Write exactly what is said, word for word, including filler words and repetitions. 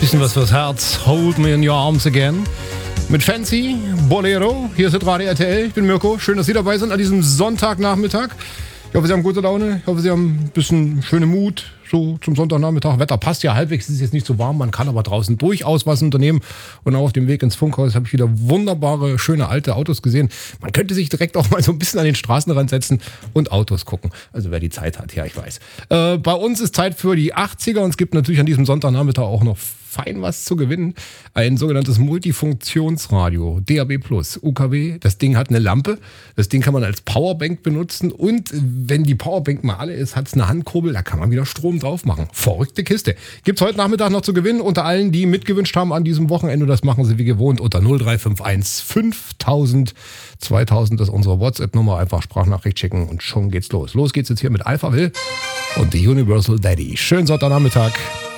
Bisschen was fürs Herz. Hold me in your arms again. Mit Fancy, Bolero. Hier ist Radio R T L. Ich bin Mirko. Schön, dass Sie dabei sind an diesem Sonntagnachmittag. Ich hoffe, Sie haben gute Laune. Ich hoffe, Sie haben ein bisschen schöne Mut. So zum Sonntagnachmittag. Wetter passt ja halbwegs. Es ist jetzt nicht so warm. Man kann aber draußen durchaus was unternehmen. Und auch auf dem Weg ins Funkhaus habe ich wieder wunderbare, schöne alte Autos gesehen. Man könnte sich direkt auch mal so ein bisschen an den Straßenrand setzen und Autos gucken. Also wer die Zeit hat, ja, ich weiß. Äh, bei uns ist Zeit für die achtziger und es gibt natürlich an diesem Sonntagnachmittag auch noch fein was zu gewinnen. Ein sogenanntes Multifunktionsradio, D A B plus, U K W. Das Ding hat eine Lampe. Das Ding kann man als Powerbank benutzen. Und wenn die Powerbank mal alle ist, hat es eine Handkurbel. Da kann man wieder Strom drauf machen. Verrückte Kiste. Gibt's heute Nachmittag noch zu gewinnen. Unter allen, die mitgewünscht haben an diesem Wochenende. Das machen sie wie gewohnt unter null drei fünf eins fünftausend. zweitausend ist unsere WhatsApp-Nummer. Einfach Sprachnachricht schicken und schon geht's los. Los geht's jetzt hier mit Alphaville und The Universal Daddy. Schönen Sonntagnachmittag.